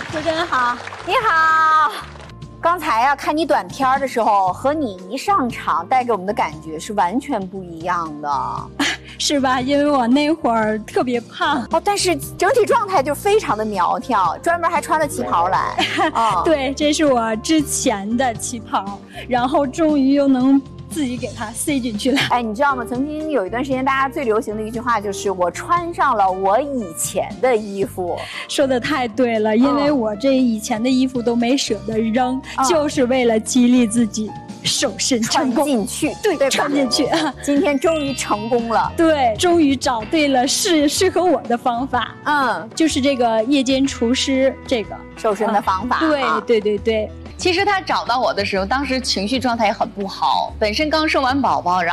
主持人好。 你好。刚才啊，看你短片的时候，和你一上场带给我们的感觉是完全不一样的， 是吧？因为我那会儿特别胖哦，但是整体状态就非常的苗条，专门还穿了旗袍来。 哦、对，这是我之前的旗袍，然后终于又能自己给它塞进去了。 哎，你知道吗？曾经有一段时间，大家最流行的一句话就是"我穿上了我以前的衣服"。 说的太对了，因为我这以前的衣服都没舍得扔，就是为了激励自己瘦身成功。 穿进去， 对，穿进去。 今天终于成功了。 对，终于找对了适合我的方法。就是这个夜间除湿这个瘦身的方法。 对。 其实他找到我的时候，当时情绪状态也很不好，本身刚生完宝宝，